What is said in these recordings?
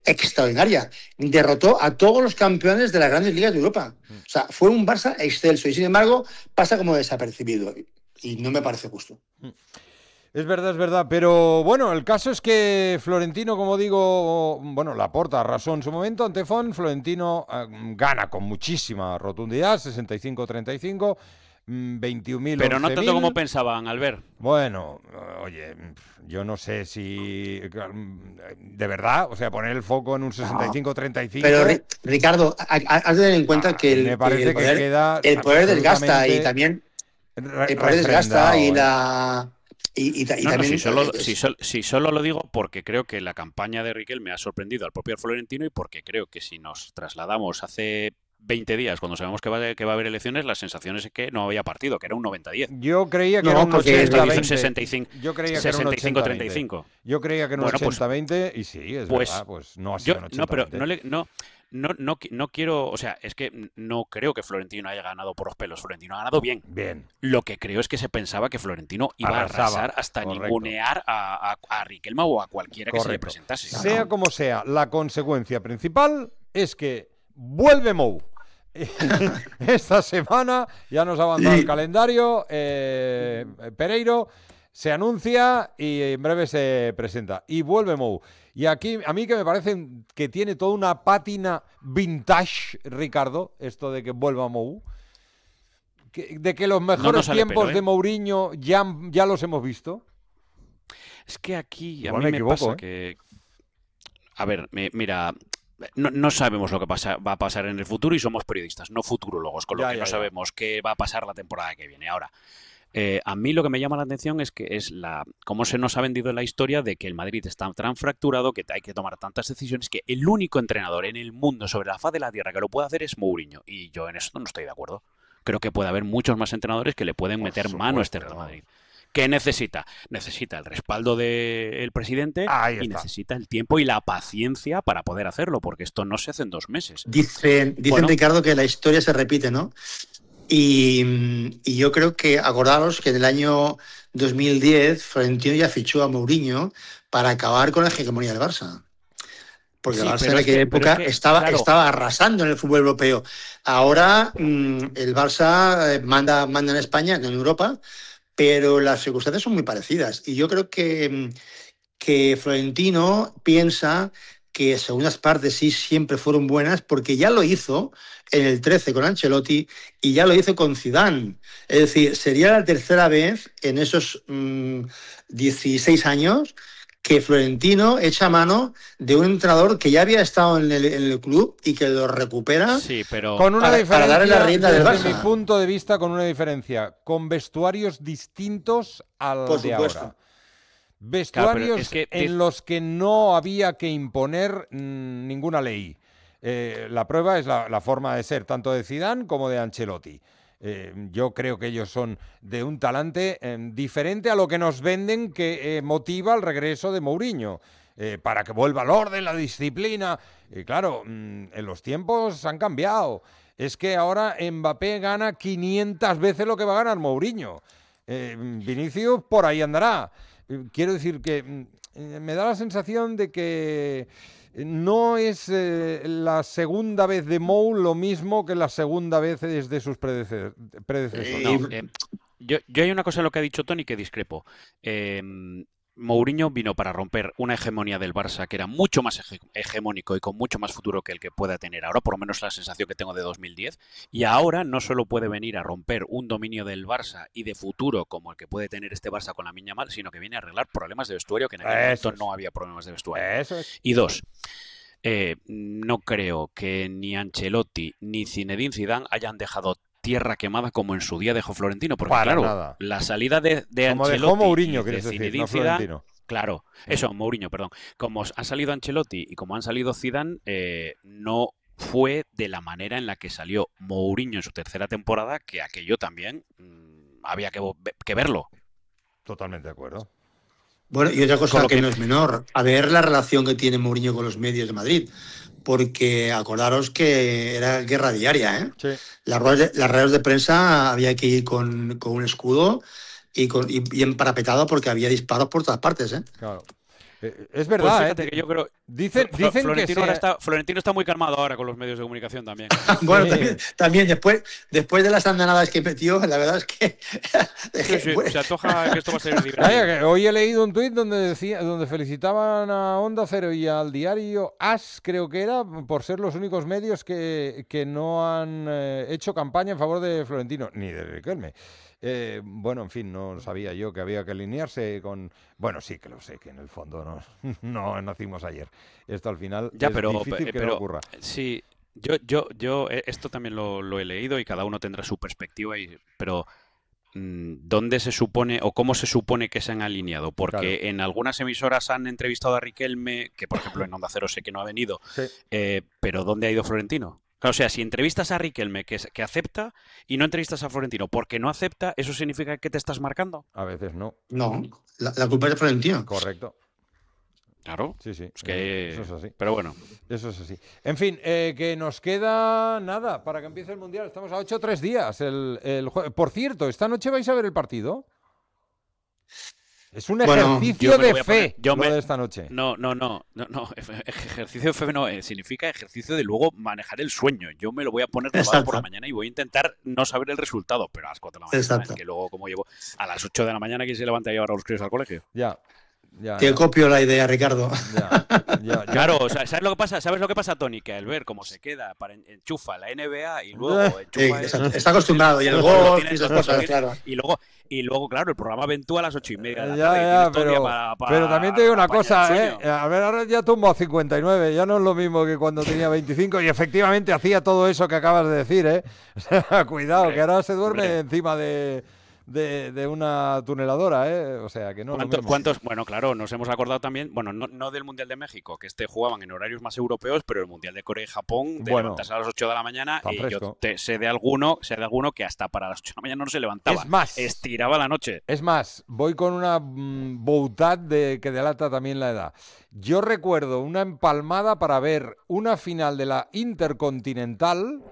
extraordinaria. Derrotó a todos los campeones de las grandes ligas de Europa. O sea, fue un Barça excelso y sin embargo pasa como desapercibido y no me parece justo. Es verdad, pero bueno, el caso es que Florentino, como digo, bueno, Laporta arrasó en su momento ante Font, Florentino gana con muchísima rotundidad, 65-35, 21.000. Pero no tanto como pensaban, Albert. Bueno, oye, yo no sé si de verdad, o sea, poner el foco en un 65-35. Pero Ricardo, has de tener en cuenta que el poder desgasta y también el poder desgasta y la... también, si solo lo digo porque creo que la campaña de Riquelme ha sorprendido al propio Florentino y porque creo que si nos trasladamos hace 20 días, cuando sabemos que va a haber elecciones, la sensación es que no había partido, que era un 90-10. Yo creía que era un 80-20. Yo creía que era un 65-35. Yo creía que era un 80-20 y sí, es verdad, pues no ha sido un 80-20. No quiero, o sea, es que no creo que Florentino haya ganado por los pelos. Florentino ha ganado bien. Lo que creo es que se pensaba que Florentino iba a arrasar hasta ningunear a Riquelme o a cualquiera que se le presentase. Sea como sea, la consecuencia principal es que vuelve Mou. Esta semana ya nos ha avanzado el calendario. Pereiro se anuncia y en breve se presenta. Y vuelve Mou. Y aquí, a mí que me parece que tiene toda una pátina vintage, Ricardo, esto de que vuelva Mou. De que los mejores tiempos de Mourinho ya los hemos visto. Es que aquí a mí me pasa que... A ver, mira... No sabemos lo que va a pasar en el futuro y somos periodistas, no futurólogos, con lo que no sabemos qué va a pasar la temporada que viene. Ahora, a mí lo que me llama la atención es que cómo se nos ha vendido la historia de que el Madrid está tan fracturado, que hay que tomar tantas decisiones, que el único entrenador en el mundo sobre la faz de la tierra que lo puede hacer es Mourinho. Y yo en eso no estoy de acuerdo. Creo que puede haber muchos más entrenadores que le pueden meter mano a este Real Madrid. ¿Qué necesita? Necesita el respaldo del presidente y necesita el tiempo y la paciencia para poder hacerlo, porque esto no se hace en 2 meses. Dicen Ricardo, que la historia se repite, ¿no? Y yo creo que, acordaros que en el año 2010 Florentino ya fichó a Mourinho para acabar con la hegemonía del Barça. Porque el Barça en aquella época estaba arrasando en el fútbol europeo. Ahora el Barça manda en España, no en Europa, pero las circunstancias son muy parecidas. Y yo creo que Florentino piensa que segundas partes sí siempre fueron buenas, porque ya lo hizo en el 13 con Ancelotti y ya lo hizo con Zidane. Es decir, sería la tercera vez en esos 16 años que Florentino echa mano de un entrenador que ya había estado en el club y que lo recupera con una diferencia, para darle la rienda del Barça. Desde mi punto de vista, con una diferencia, con vestuarios distintos al de ahora. Vestuarios en los que no había que imponer ninguna ley. La prueba es la forma de ser tanto de Zidane como de Ancelotti. Yo creo que ellos son de un talante diferente a lo que nos venden, que motiva el regreso de Mourinho, para que vuelva el orden, la disciplina. Claro, en los tiempos han cambiado. Es que ahora Mbappé gana 500 veces lo que va a ganar Mourinho. Vinicius por ahí andará. Quiero decir que me da la sensación de que no es la segunda vez de Mou lo mismo que la segunda vez de sus predecesores. Yo hay una cosa en lo que ha dicho Tony que discrepo. Mourinho vino para romper una hegemonía del Barça que era mucho más hegemónico y con mucho más futuro que el que pueda tener ahora, por lo menos la sensación que tengo de 2010, y ahora no solo puede venir a romper un dominio del Barça y de futuro como el que puede tener este Barça con la Lamine Yamal, sino que viene a arreglar problemas de vestuario, que en aquel momento no había problemas de vestuario. Y 2, no creo que ni Ancelotti ni Zinedine Zidane hayan dejado tierra quemada como en su día dejó Florentino, porque claro, la salida de Ancelotti dejó Mourinho, y de Zinedine Zidane, claro, Mourinho, perdón, como han salido Ancelotti y como han salido Zidane, no fue de la manera en la que salió Mourinho en su tercera temporada, que aquello también había que verlo. Totalmente de acuerdo. Bueno, y otra cosa que no es menor, a ver la relación que tiene Mourinho con los medios de Madrid, porque acordaros que era guerra diaria, ¿eh? Sí. Las ruedas de prensa había que ir con un escudo y parapetado porque había disparos por todas partes, ¿eh? Claro. Es verdad, pues fíjate que yo creo. Dicen Florentino, que Florentino está muy calmado ahora con los medios de comunicación también. Bueno, también después de las andanadas que metió, la verdad es que... Sí, se antoja que esto va a ser divertido. Que hoy he leído un tuit donde felicitaban a Onda Cero y al diario AS, creo que era, por ser los únicos medios que no han hecho campaña en favor de Florentino, ni de Riquelme. Bueno, en fin, no sabía yo que había que alinearse con... Bueno, sí que lo sé, que en el fondo no nacimos ayer. Esto al final ya, es difícil que no ocurra. Sí, yo esto también lo he leído y cada uno tendrá su perspectiva, pero ¿dónde se supone o cómo se supone que se han alineado? Porque claro, en algunas emisoras han entrevistado a Riquelme, que por ejemplo en Onda Cero sé que no ha venido, sí. Pero ¿dónde ha ido Florentino? Claro, o sea, si entrevistas a Riquelme que acepta y no entrevistas a Florentino porque no acepta, ¿eso significa que te estás marcando? A veces no. No, la culpa es de Florentino. Correcto. Claro. Sí. Es que... Eso es así. Pero bueno. Eso es así. En fin, que nos queda nada para que empiece el Mundial. Estamos a 8 o 3 días. Por cierto, ¿esta noche vais a ver el partido? Es un ejercicio de fe de esta noche. No. Ejercicio de fe no, significa ejercicio de luego manejar el sueño. Yo me lo voy a poner grabado por la mañana y voy a intentar no saber el resultado, pero a las 4 de la mañana. Exacto. Es que luego, como llevo a las 8 de la mañana, ¿quién se levanta a llevar a los críos al colegio? Ya. Te copio la idea, Ricardo. Claro, o sea, ¿sabes lo que pasa, Tony? Que al ver cómo se queda, enchufa la NBA y luego enchufa... Está acostumbrado, y el golf y esas cosas, claro. Y luego, claro, el programa Ventú a las 8:30 de la tarde. Pero también te digo una cosa, A ver, ahora ya tumbo a 59, ya no es lo mismo que cuando tenía 25 y efectivamente hacía todo eso que acabas de decir, O sea, cuidado, que ahora se duerme encima de una tuneladora, o sea que no. ¿Cuántos? Bueno, claro, nos hemos acordado también, bueno, no del Mundial de México, que jugaban en horarios más europeos, pero el Mundial de Corea y Japón, de levantarse a las 8 de la mañana, y yo sé de alguno que hasta para las 8 de la mañana no se levantaba. Es más, estiraba la noche. Es más, voy con una boutad que delata también la edad. Yo recuerdo una empalmada para ver una final de la Intercontinental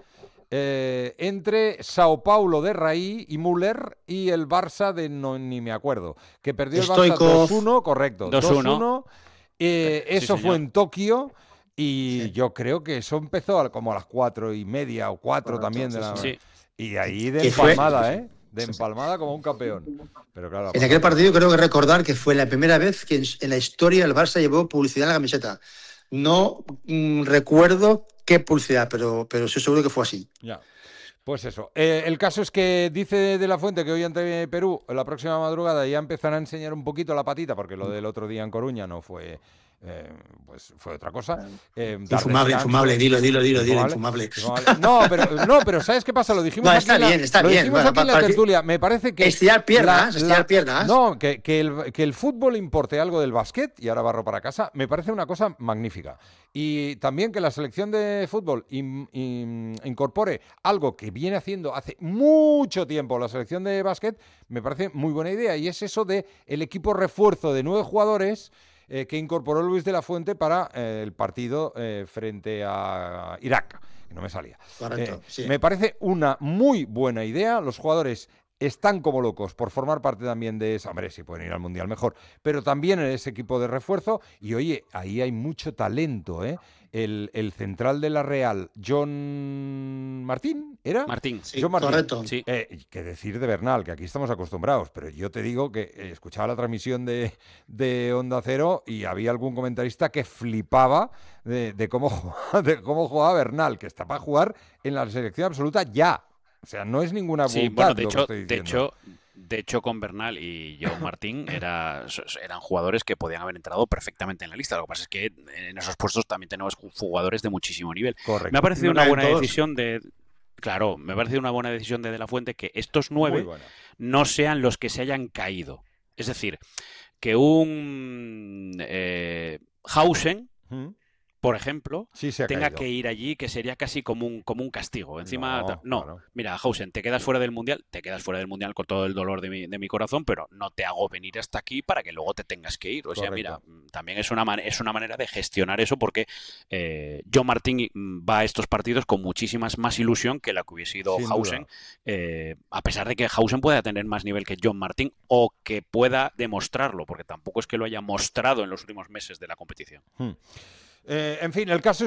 entre Sao Paulo de Raí y Müller y el Barça ni me acuerdo, que perdió el Barça 2-1, correcto, 2-1. Eso fue en Tokio y yo creo que eso empezó como a las 4:30 o 4 también de la noche. Y ahí de empalmada, de empalmada como un campeón. Pero claro, en aquel partido creo que recordar que fue la primera vez que en la historia el Barça llevó publicidad en la camiseta. No recuerdo qué publicidad, pero estoy seguro que fue así. Ya. Pues eso. El caso es que dice De la Fuente que hoy ante Perú, la próxima madrugada, ya empezará a enseñar un poquito la patita, porque lo del otro día en Coruña no fue... pues fue otra cosa. Infumable, dilo, infumable. No, pero ¿sabes qué pasa? Lo dijimos aquí está bien. Dijimos aquí en la tertulia. Me parece que... Estirar piernas. No, que el fútbol importe algo del básquet, y ahora barro para casa, me parece una cosa magnífica. Y también que la selección de fútbol incorpore algo que viene haciendo hace mucho tiempo la selección de básquet, me parece muy buena idea, y es eso de el equipo refuerzo de 9 jugadores que incorporó Luis de la Fuente para el partido frente a Irak, que no me salía. Correcto, sí. Me parece una muy buena idea. Los jugadores están como locos por formar parte también de esa... Hombre, si pueden ir al Mundial mejor, pero también en ese equipo de refuerzo. Y oye, ahí hay mucho talento, El central de la Real, John Martín, ¿era? Martín, sí, John Martín. correcto. Sí. Que decir de Bernal, que aquí estamos acostumbrados, pero yo te digo que escuchaba la transmisión de Onda Cero y había algún comentarista que flipaba de cómo jugaba Bernal, que está para jugar en la selección absoluta ya. O sea, no es ninguna voluntad. De hecho, con Bernal y John Martín eran jugadores que podían haber entrado perfectamente en la lista. Lo que pasa es que en esos puestos también tenemos jugadores de muchísimo nivel. Correcto. Me ha parecido una buena decisión de De la Fuente que estos 9 no sean los que se hayan caído. Es decir, que un Hausen por ejemplo, tenga caído. que ir allí, que sería casi como un castigo. Encima, no. Claro. Mira, Hausen, te quedas fuera del Mundial con todo el dolor de mi corazón, pero no te hago venir hasta aquí para que luego te tengas que ir. O sea, mira, también es una manera de gestionar eso, porque John Martín va a estos partidos con muchísimas más ilusión que la que hubiese ido Hausen, a pesar de que Hausen pueda tener más nivel que John Martín o que pueda demostrarlo, porque tampoco es que lo haya mostrado en los últimos meses de la competición. En fin, el caso es